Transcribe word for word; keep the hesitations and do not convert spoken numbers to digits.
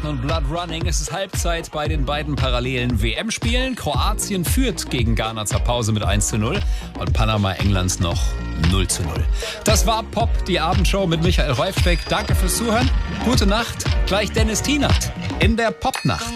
und Blood Running. Es ist Halbzeit bei den beiden parallelen W M-Spielen. Kroatien führt gegen Ghana zur Pause mit eins zu null und Panama Englands noch null zu null. Das war Pop, die Abendshow mit Michael Räufspeck. Danke fürs Zuhören. Gute Nacht. Gleich Dennis Tienert in der Popnacht.